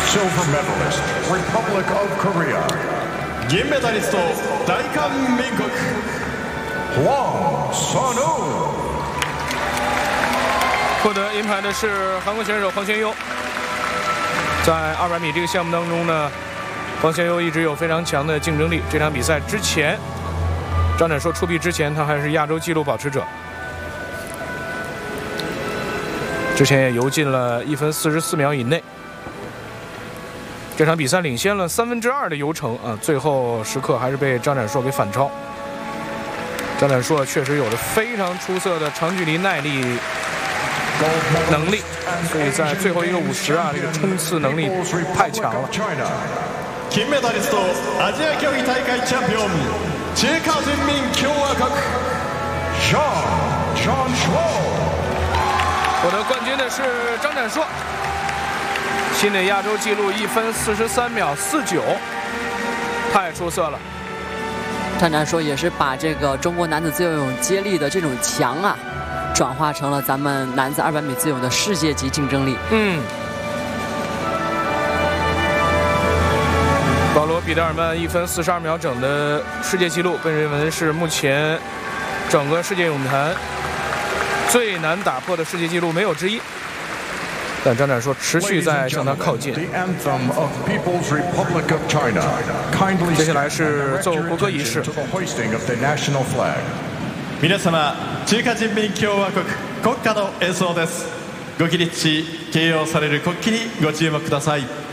Silver medalist, Republic of Korea. 銀メダリスト大韓民国 Hwang Sun-woo. 获得银牌的是韩国选手黄贤优。在200米这个项目当中呢，黄贤优一直有非常强的竞争力。这场比赛之前，张展硕出臂之前，他还是亚洲纪录保持者，之前也游进了1分44秒以内。这场比赛领先了2/3的游程啊，最后时刻还是被张展硕给反超。张展硕确实有着非常出色的长距离耐力能力，所以在最后一个50啊，这个冲刺能力太强了。 金メダリストアジア競技大会チャンピオン中華人民共和国 John Schwal. 获得冠军的是张展硕，新的亚洲纪录1分43秒49，太出色了。 张展硕也是把这个中国男子自由泳接力的这种强啊，转化成了咱们男子200米自由泳的世界级竞争力。 保罗·彼得尔曼1分42秒整的世界纪录被认为是目前整个世界泳坛最难打破的世界纪录没有之一。但张展硕持续在向他靠近。接下来是奏国歌仪式。 皆様、中華人民共和国国歌の演奏です。ご起立し、掲揚される国旗にご注目ください。